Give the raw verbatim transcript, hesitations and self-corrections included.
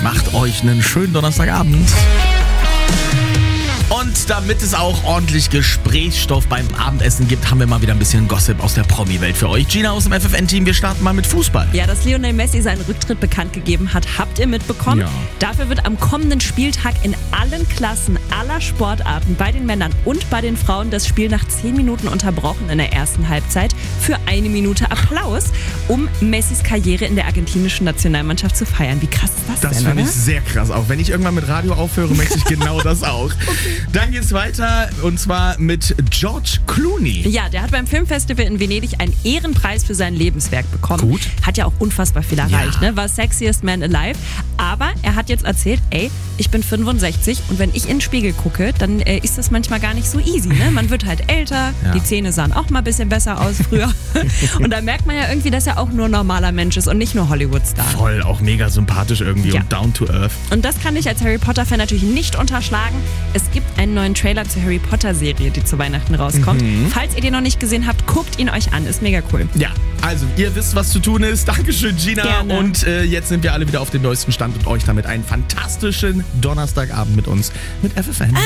Macht euch einen schönen Donnerstagabend. Und damit es auch ordentlich Gesprächsstoff beim Abendessen gibt, haben wir mal wieder ein bisschen Gossip aus der Promi-Welt für euch. Gina aus dem F F N-Team, wir starten mal mit Fußball. Ja, dass Lionel Messi seinen Rücktritt bekannt gegeben hat, habt ihr mitbekommen. Ja. Dafür wird am kommenden Spieltag in allen Klassen aller Sportarten, bei den Männern und bei den Frauen, das Spiel nach zehn Minuten unterbrochen in der ersten Halbzeit für eine Minute Applaus, um Messis Karriere in der argentinischen Nationalmannschaft zu feiern. Wie krass ist das, Das denn, finde oder? ich sehr krass. Auch wenn ich irgendwann mit Radio aufhöre, möchte ich genau das auch. Dann geht's weiter und zwar mit George Clooney. Ja, der hat beim Filmfestival in Venedig einen Ehrenpreis für sein Lebenswerk bekommen. Gut. Hat ja auch unfassbar viel erreicht, Ja. ne? War Sexiest Man Alive. Aber er hat jetzt erzählt, ey, ich bin fünfundsechzig und wenn ich in den Spiegel gucke, dann äh, ist das manchmal gar nicht so easy, ne? Man wird halt älter, Ja. die Zähne sahen auch mal ein bisschen besser aus früher. Und da merkt man ja irgendwie, dass er auch nur ein normaler Mensch ist und nicht nur Hollywood-Star. Voll, auch mega sympathisch irgendwie Ja. und down to earth. Und das kann ich als Harry Potter-Fan natürlich nicht unterschlagen. Es gibt einen neuen Trailer zur Harry Potter-Serie, die zu Weihnachten rauskommt. Mhm. Falls ihr den noch nicht gesehen habt, guckt ihn euch an. Ist mega cool. Ja, also ihr wisst, was zu tun ist. Dankeschön, Gina. Gerne. Und äh, jetzt sind wir alle wieder auf dem neuesten Stand und euch damit einen fantastischen Donnerstagabend mit uns mit F F N.